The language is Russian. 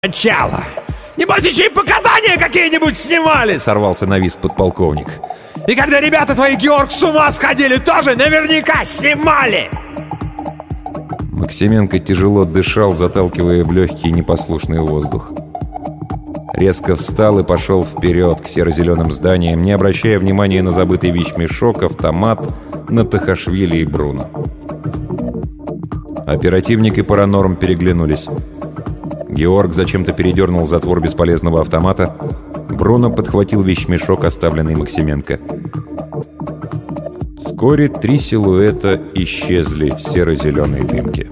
начало. Небось, еще и показания какие-нибудь снимали!» — сорвался на визг подполковник. «И когда ребята твои, Георг, с ума сходили, тоже наверняка снимали!» Максименко тяжело дышал, заталкивая в легкий непослушный воздух. Резко встал и пошел вперед к серо-зеленым зданиям, не обращая внимания на забытый вещмешок, автомат, на Тахашвили и Бруно. Оперативник и паранорм переглянулись. Георг зачем-то передернул затвор бесполезного автомата. Бруно подхватил вещмешок, оставленный Максименко. Вскоре 3 силуэта исчезли в серо-зеленой дымке.